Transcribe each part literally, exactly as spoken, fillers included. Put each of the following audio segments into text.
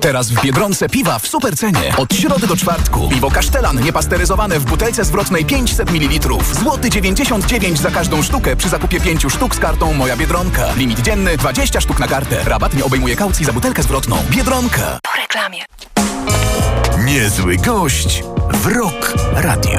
Teraz w Biedronce piwa w supercenie. Od środy do czwartku. Piwo Kasztelan niepasteryzowane w butelce zwrotnej pięćset mililitrów. Złoty dziewięćdziesiąt dziewięć za każdą sztukę przy zakupie pięciu sztuk z kartą Moja Biedronka. Limit dzienny dwadzieścia sztuk na kartę. Rabat nie obejmuje kaucji za butelkę zwrotną. Biedronka. Po reklamie. Niezły gość w Rock Radio.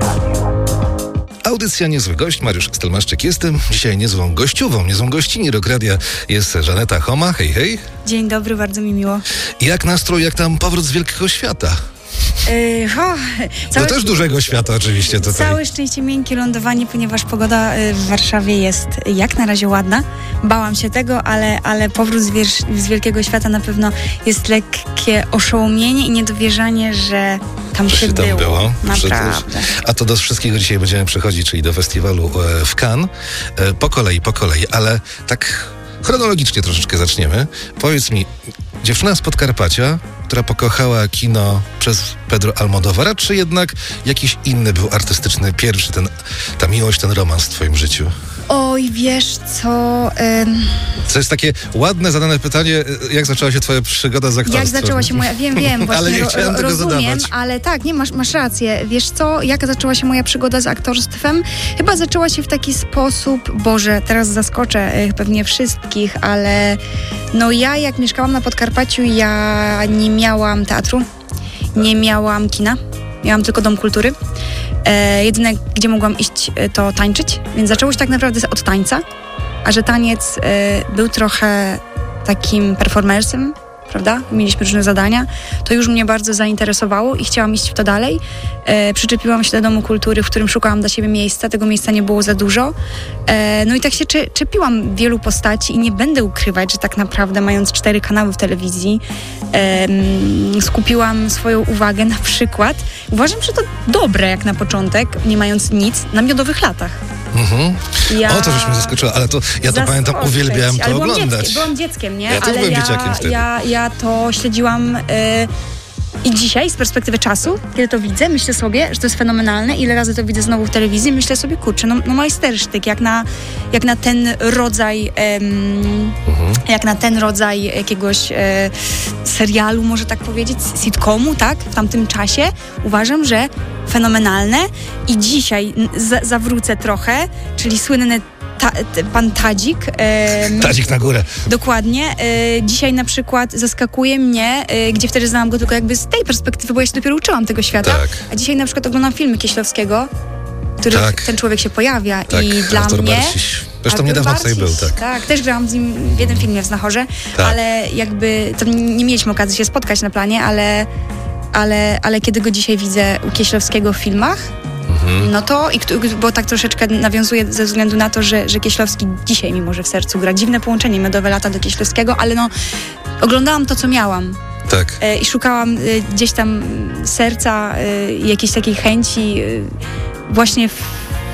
Audycja Niezły Gość, Mariusz Stelmaszczyk jestem. Dzisiaj niezłą gościową, niezłą gościni Rock Radia jest Żaneta Homa. Hej, hej. Dzień dobry, bardzo mi miło. Jak nastrój, jak tam powrót z wielkiego świata? Yy, o, całe, To też dużego świata oczywiście tutaj. Całe szczęście miękkie lądowanie, ponieważ pogoda w Warszawie jest jak na razie ładna. Bałam się tego, ale, ale powrót z, wiersz, z wielkiego świata na pewno jest lekkie oszołomienie i niedowierzanie, że tam się tam było. było. Naprawdę. A to do wszystkiego dzisiaj będziemy przechodzić, czyli do festiwalu w Cannes. Po kolei, po kolei, ale tak chronologicznie troszeczkę zaczniemy. Powiedz mi, dziewczyna z Podkarpacia, która pokochała kino przez Pedro Almodóvara, czy jednak jakiś inny był artystyczny, pierwszy ten, ta miłość, ten romans w twoim życiu? Oj, wiesz co... Ym... To jest takie ładne, zadane pytanie, jak zaczęła się twoja przygoda z aktorstwem? Jak zaczęła się moja... Wiem, wiem, właśnie ale nie chciałem ro, tego rozumiem, zadawać. ale tak, nie, masz, masz rację. Wiesz co, jak zaczęła się moja przygoda z aktorstwem? Chyba zaczęła się w taki sposób, Boże, teraz zaskoczę y, pewnie wszystkich, ale no ja jak mieszkałam na Podkarpaciu, ja nie miałam teatru, nie miałam kina, miałam tylko dom kultury. E, jedyne, gdzie mogłam iść, to tańczyć, więc zaczęło się tak naprawdę od tańca, a że taniec e, był trochę takim performersem, prawda? Mieliśmy różne zadania, to już mnie bardzo zainteresowało i chciałam iść w to dalej. E, przyczepiłam się do Domu Kultury, w którym szukałam dla siebie miejsca, tego miejsca nie było za dużo. E, no i tak się cze- czepiłam wielu postaci i nie będę ukrywać, że tak naprawdę mając cztery kanały w telewizji, e, skupiłam swoją uwagę na przykład, uważam, że to dobre jak na początek, nie mając nic, na Miodowych latach. Mhm. Ja... O, to żeś mnie zaskoczyła, ale to ja to pamiętam, uwielbiałem to ale byłam oglądać. Dzieckiem, byłam dzieckiem, nie? Ja też ale byłem ja, dzieciakiem wtedy. Ja, ja to śledziłam y, i dzisiaj z perspektywy czasu, kiedy to widzę, myślę sobie, że to jest fenomenalne. Ile razy to widzę znowu w telewizji, myślę sobie, kurczę, no, no majstersztyk, jak na, jak na ten rodzaj um, mhm. jak na ten rodzaj jakiegoś e, serialu, może tak powiedzieć, sitcomu, tak? W tamtym czasie uważam, że fenomenalne i dzisiaj z, zawrócę trochę, czyli słynny ta, t, pan Tadzik. E, Tadzik na górę. Dokładnie. E, dzisiaj na przykład zaskakuje mnie, e, gdzie wtedy znałam go tylko jakby z tej perspektywy, bo ja się dopiero uczyłam tego świata. Tak. A dzisiaj na przykład oglądam filmy Kieślowskiego, w których tak. ten człowiek się pojawia tak. i dla Artur mnie... Barciś. Zresztą niedawno tutaj był, tak. Tak, też grałam z nim w jednym filmie w Znachorze, tak. ale jakby to nie mieliśmy okazji się spotkać na planie, ale, ale, ale kiedy go dzisiaj widzę u Kieślowskiego w filmach, mhm. no to, i, bo tak troszeczkę nawiązuje ze względu na to, że, że Kieślowski dzisiaj mi może w sercu gra. Dziwne połączenie, Miodowe lata do Kieślowskiego, ale no oglądałam to, co miałam. Tak. E, I szukałam e, gdzieś tam serca, e, jakiejś takiej chęci e, właśnie w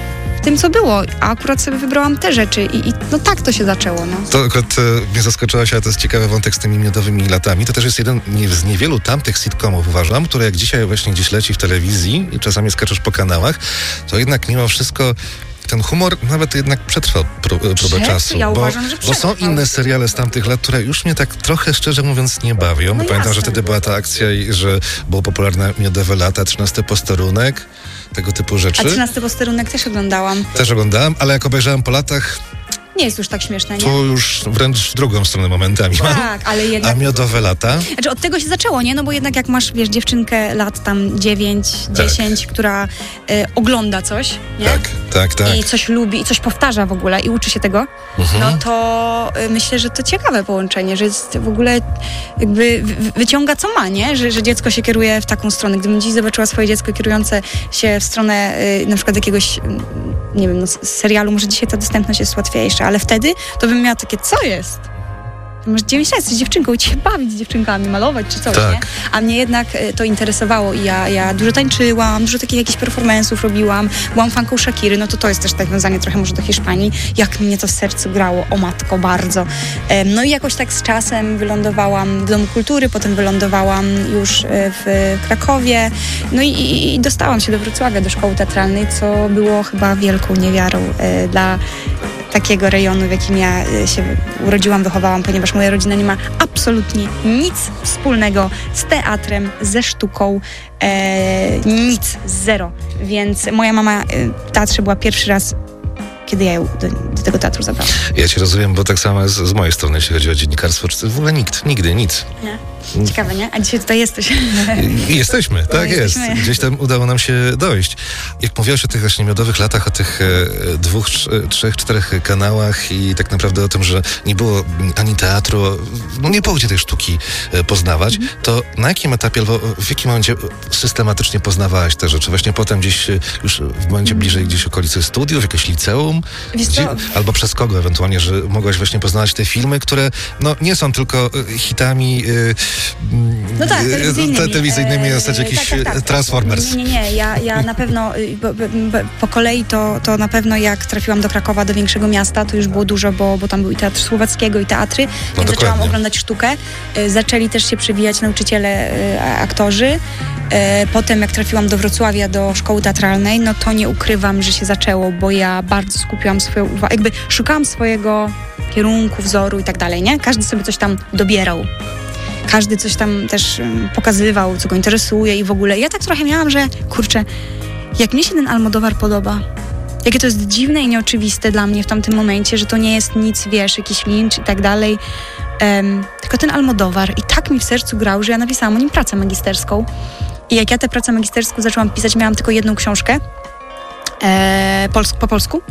w tym, co było, a akurat sobie wybrałam te rzeczy i, i no tak to się zaczęło. No. To akurat e, mnie zaskoczyłaś, ale to jest ciekawy wątek z tymi Miodowymi latami. To też jest jeden z niewielu tamtych sitcomów, uważam, które jak dzisiaj właśnie gdzieś leci w telewizji i czasami skaczesz po kanałach, to jednak mimo wszystko ten humor nawet jednak przetrwał pró- próbę Przed, czasu. ja bo, uważam, że bo są inne seriale z tamtych lat, które już mnie tak trochę, szczerze mówiąc, nie bawią. No Pamiętam, jasne. że wtedy była ta akcja, i że było popularne Miodowe lata, trzynasty posterunek, tego typu rzeczy. A trzynasty posterunek też oglądałam. Też oglądałem, ale jak obejrzałem po latach, Nie jest już tak śmieszne, nie? to już wręcz w drugą stronę momentami mam. Tak, ale jednak... A Miodowe lata? Znaczy od tego się zaczęło, nie? No bo jednak jak masz, wiesz, dziewczynkę lat tam dziewięć, dziesięć, która y, ogląda coś, nie? Tak, tak, tak. I coś lubi, i coś powtarza w ogóle i uczy się tego, Mhm. no to y, myślę, że to ciekawe połączenie, że jest w ogóle jakby wy, wyciąga co ma, nie? Że, że dziecko się kieruje w taką stronę. Gdybym dziś zobaczyła swoje dziecko kierujące się w stronę y, na przykład jakiegoś, y, nie wiem, no, serialu, może dzisiaj ta dostępność jest łatwiejsza, ale wtedy to bym miała takie, co jest? Masz dziewięć lat, jesteś dziewczynką i cię bawić z dziewczynkami, malować czy coś, Tak. nie? A mnie jednak y, to interesowało i ja, ja dużo tańczyłam, dużo takich jakichś performance'ów robiłam, byłam fanką Shakiry, no to to jest też nawiązanie trochę może do Hiszpanii, jak mnie to w sercu grało, o matko, bardzo. Ym, no i jakoś tak z czasem wylądowałam w Domu Kultury, potem wylądowałam już y, w Krakowie, no i, i, i dostałam się do Wrocławia, do szkoły teatralnej, co było chyba wielką niewiarą y, dla takiego rejonu, w jakim ja y, się urodziłam, wychowałam, ponieważ moja rodzina nie ma absolutnie nic wspólnego z teatrem, ze sztuką, e, nic, zero. Więc moja mama y, w teatrze była pierwszy raz, kiedy ja ją do, do tego teatru zabrałam. Ja cię rozumiem, bo tak samo jest z mojej strony, jeśli chodzi o dziennikarstwo. Czy w ogóle nikt, nigdy, nic. Nie? Ciekawe, nie? A dzisiaj tutaj jesteś. I jesteśmy, tak No, jest. jesteśmy. Gdzieś tam udało nam się dojść. Jak mówiłaś o tych właśnie miodowych latach, o tych e, dwóch, trz- trzech, czterech kanałach i tak naprawdę o tym, że nie było ani teatru, no nie było gdzie tej sztuki e, poznawać, Mhm. to na jakim etapie, albo w jakim momencie systematycznie poznawałaś te rzeczy? Właśnie potem gdzieś e, już w momencie bliżej gdzieś okolicy studiów, jakieś liceum? Wiesz Gdzie, co? albo przez kogo ewentualnie, że mogłaś właśnie poznawać te filmy, które no nie są tylko e, hitami e, No tak, telewizyjnymi. te, telewizyjnymi E, w zasadzie jakiś tak, tak, tak. Transformers. Nie, nie, nie. Ja, ja na pewno y, bo, bo, bo, po kolei to, to na pewno jak trafiłam do Krakowa, do większego miasta, to już było dużo, bo, bo tam był i teatr Słowackiego, i teatry, więc dokładnie. zaczęłam oglądać sztukę. Y, Zaczęli też się przewijać nauczyciele, y, a- aktorzy. Y, Potem jak trafiłam do Wrocławia, do szkoły teatralnej, no to nie ukrywam, że się zaczęło, bo ja bardzo skupiłam swoją uwagę, jakby szukałam swojego kierunku, wzoru i tak dalej, nie? Każdy sobie coś tam dobierał. Każdy coś tam też um, pokazywał, co go interesuje i w ogóle. Ja tak trochę miałam, że kurczę, jak mnie się ten Almodóvar podoba, jakie to jest dziwne i nieoczywiste dla mnie w tamtym momencie, że to nie jest nic, wiesz, jakiś lincz i tak dalej, um, tylko ten Almodóvar i tak mi w sercu grał, że ja napisałam o nim pracę magisterską. I jak ja tę pracę magisterską zaczęłam pisać, miałam tylko jedną książkę e, pols- po polsku.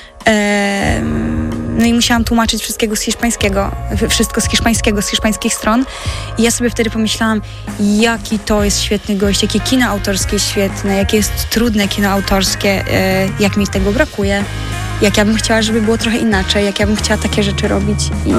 E, no i musiałam tłumaczyć wszystkiego z hiszpańskiego, wszystko z hiszpańskiego, z hiszpańskich stron. I ja sobie wtedy pomyślałam, jaki to jest świetny gość, jakie kino autorskie jest świetne, jakie jest trudne kino autorskie, e, jak mi tego brakuje, jak ja bym chciała, żeby było trochę inaczej, jak ja bym chciała takie rzeczy robić. I,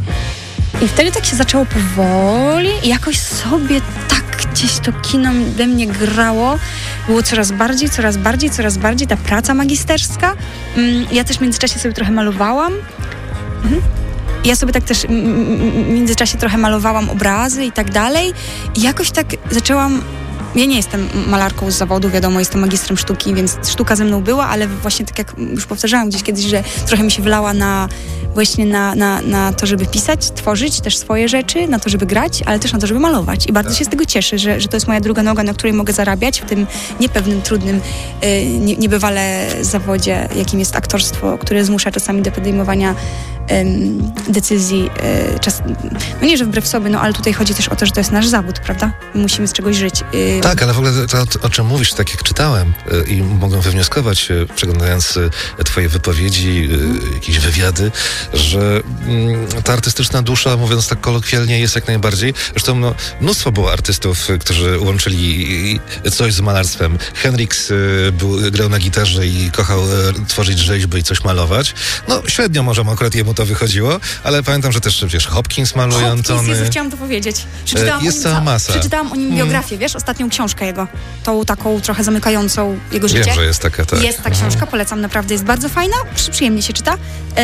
i wtedy tak się zaczęło powoli i jakoś sobie tak gdzieś to kino we mnie grało. Było coraz bardziej, coraz bardziej, coraz bardziej ta praca magisterska. Ja też w międzyczasie sobie trochę malowałam. Mhm. Ja sobie tak też w międzyczasie trochę malowałam obrazy i tak dalej. I jakoś tak zaczęłam... Ja nie jestem malarką z zawodu, wiadomo, jestem magistrem sztuki, więc sztuka ze mną była, ale właśnie tak jak już powtarzałam gdzieś kiedyś, że trochę mi się wylała na właśnie na, na, na to, żeby pisać, tworzyć też swoje rzeczy, na to, żeby grać, ale też na to, żeby malować. I bardzo się z tego cieszę, że, że to jest moja druga noga, na której mogę zarabiać w tym niepewnym, trudnym, yy, nie, niebywale zawodzie, jakim jest aktorstwo, które zmusza czasami do podejmowania Ym, decyzji, y, czas, no nie, że wbrew sobie, no ale tutaj chodzi też o to, że to jest nasz zawód, prawda? My musimy z czegoś żyć. Y, Tak, ale w ogóle to, o czym mówisz, tak jak czytałem y, i mogłem wywnioskować, y, przeglądając y, twoje wypowiedzi, y, jakieś wywiady, że y, ta artystyczna dusza, mówiąc tak kolokwialnie, jest jak najbardziej. Zresztą no, mnóstwo było artystów, y, którzy łączyli y, coś z malarstwem. Hendrix y, był, grał na gitarze i kochał y, tworzyć rzeźby i coś malować. No średnio może mu akurat jemu to wychodziło, ale pamiętam, że też, wiesz, Hopkins maluje Hopkins, Antony. Jezu, chciałam to powiedzieć. Przeczytałam Jest o nim cała ca- masa. Przeczytałam o nim biografię, wiesz, ostatnią książkę jego. Tą taką trochę zamykającą jego życie. Wiem, że jest taka, tak. Jest ta książka, polecam, naprawdę jest bardzo fajna, przy- przyjemnie się czyta.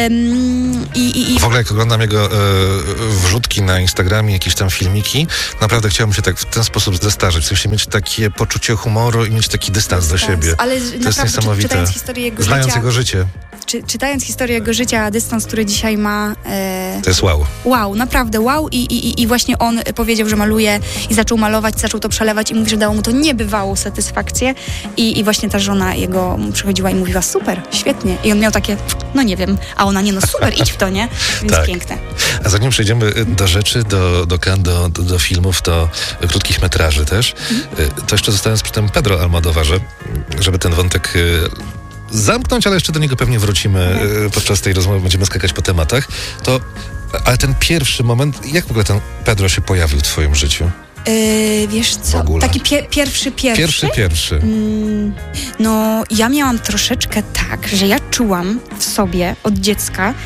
Um, i, i, i... W ogóle jak oglądam jego e, wrzutki na Instagramie, jakieś tam filmiki, naprawdę chciałbym się tak w ten sposób zestarzeć. W sensie mieć takie poczucie humoru i mieć taki dystans do siebie. Ale To jest naprawdę, czy, niesamowite. czytając historię jego Znając życia, jego życie, czy, czytając historię jego życia, dystans, który dzisiaj ma... E... to jest wow. Wow, naprawdę wow I, i, i właśnie on powiedział, że maluje i zaczął malować, zaczął to przelewać i mówi, że dało mu to niebywałą satysfakcję i, i właśnie ta żona jego przychodziła i mówiła super, świetnie i on miał takie, no nie wiem, a ona nie, no super, idź w to, nie? Więc Tak. piękne. A zanim przejdziemy do rzeczy, do, do, do, do, do filmów, do krótkich metraży też, Mhm. to jeszcze zostając przy tym Pedro Almodóvarze, żeby ten wątek e, zamknąć, ale jeszcze do niego pewnie wrócimy e, podczas tej rozmowy, będziemy skakać po tematach, to ale ten pierwszy moment, jak w ogóle ten Pedro się pojawił w twoim życiu? Yy, wiesz W co, ogóle. taki pie- pierwszy, pierwszy? Pierwszy, pierwszy. Mm, no, ja miałam troszeczkę tak, że ja czułam w sobie od dziecka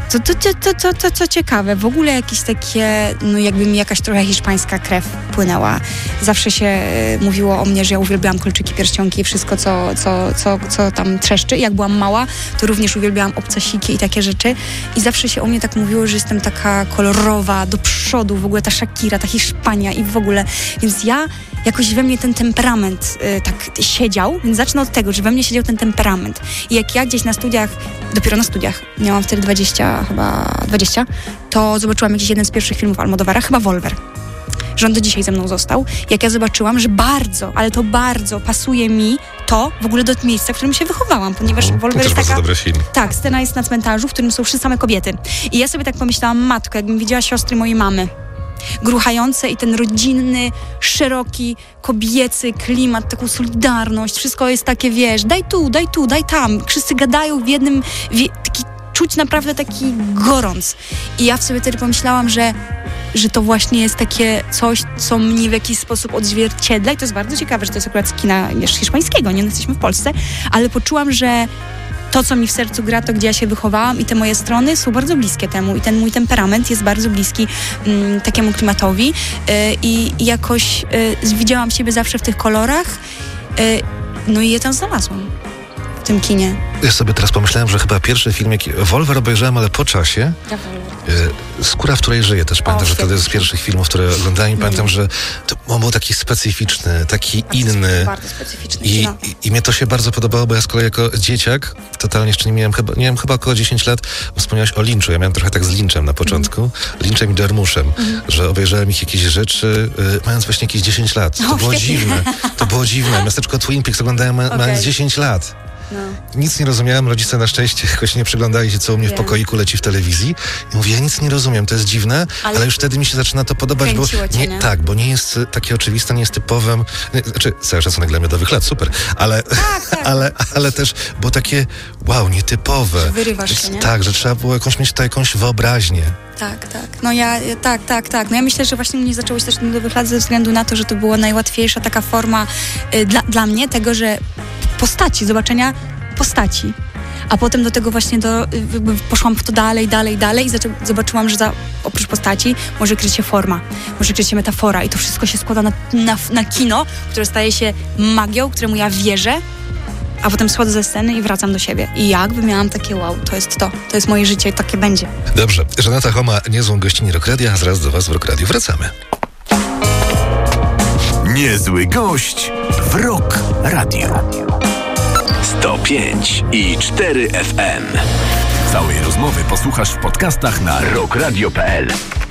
To, to, to, to, to, to, co ciekawe, w ogóle jakieś takie, no jakby mi jakaś trochę hiszpańska krew płynęła. Zawsze się e, mówiło o mnie, że ja uwielbiałam kolczyki, pierścionki i wszystko, co, co, co, co tam trzeszczy. Jak byłam mała, to również uwielbiałam obcasiki i takie rzeczy. I zawsze się o mnie tak mówiło, że jestem taka kolorowa, do przodu, w ogóle ta Shakira, ta Hiszpania i w ogóle. Więc ja, jakoś we mnie ten temperament e, tak siedział, więc zacznę od tego, że we mnie siedział ten temperament. I jak ja gdzieś na studiach, dopiero na studiach, miałam wtedy dwadzieścia, chyba dwadzieścia, to zobaczyłam jakiś jeden z pierwszych filmów Almodóvara, chyba Wolver. Że on do dzisiaj ze mną został. Jak ja zobaczyłam, że bardzo, ale to bardzo pasuje mi to w ogóle do miejsca, w którym się wychowałam, ponieważ Mm, Wolver to jest też taka... bardzo dobry film. Tak, scena jest na cmentarzu, w którym są wszyscy same kobiety. I ja sobie tak pomyślałam, matko, jakbym widziała siostry mojej mamy, gruchające i ten rodzinny, szeroki, kobiecy klimat, taką solidarność, wszystko jest takie, wiesz, daj tu, daj tu, daj tam. Wszyscy gadają w jednym, w, taki, czuć naprawdę taki gorąc. I ja w sobie wtedy pomyślałam, że, że to właśnie jest takie coś, co mnie w jakiś sposób odzwierciedla i to jest bardzo ciekawe, że to jest akurat z kina, wiesz, hiszpańskiego, nie jesteśmy w Polsce, ale poczułam, że to, co mi w sercu gra, to gdzie ja się wychowałam i te moje strony są bardzo bliskie temu i ten mój temperament jest bardzo bliski mm, takiemu klimatowi yy, i jakoś yy, widziałam siebie zawsze w tych kolorach, yy, no i je tam znalazłam w tym kinie. Ja sobie teraz pomyślałem, że chyba pierwszy film, jaki Wolver obejrzałem, ale po czasie. Ja y, Skóra, w której żyję też pamiętam, O, że to jest z świetnie. pierwszych filmów, które oglądałem i pamiętam, że to on był taki specyficzny, taki inny. Bardzo specyficzny. I, no. i, I mnie to się bardzo podobało, bo ja z kolei jako dzieciak totalnie jeszcze nie miałem chyba, nie wiem, chyba około dziesięć lat, wspomniałaś o Lynchu. Ja miałem trochę tak z Lynchem na początku. Mm. Lynchem i Jarmuszem, mm. że obejrzałem ich jakieś rzeczy, y, mając właśnie jakieś dziesięć lat. To O, było świetnie. dziwne. To było dziwne. Miasteczko Twin Peaks oglądałem ma, Okay. mając dziesięć lat. No. Nic nie rozumiałem, rodzice na szczęście jakoś nie przyglądali się, co u mnie Wiem. w pokoiku leci w telewizji. I mówię, ja nic nie rozumiem, to jest dziwne, ale, Ale już wtedy mi się zaczyna to podobać, bo kręciło cię, nie, nie? tak, bo nie jest y, takie oczywiste, nie jest typowym, nie, znaczy cały szacunek dla miodowych lat, super, ale, Tak, tak. ale, ale też było takie, wow, nietypowe. Wyrywasz się, nie? Tak, że trzeba było jakąś mieć tutaj jakąś wyobraźnię. Tak, tak. No ja, ja- tak, tak, tak. No ja myślę, że właśnie u mnie zaczęło się też od miodowych lat ze względu na to, że to była najłatwiejsza taka forma y, dla, dla mnie tego, że postaci, zobaczenia postaci. A potem do tego właśnie do, y, jakby poszłam w to dalej, dalej, dalej i zaczę, zobaczyłam, że za, oprócz postaci może kryć się forma, może kryć się metafora i to wszystko się składa na, na, na kino, które staje się magią, któremu ja wierzę, a potem schodzę ze sceny i wracam do siebie. I jakby miałam takie wow, to jest to, to jest moje życie i takie będzie. Dobrze, Żaneta Homa, niezłą gościni Rock Radia, a zaraz do was w Rock Radiu wracamy. Niezły gość w Rock Radio. sto pięć i cztery F M. Całej rozmowy posłuchasz w podcastach na rock radio kropka p l.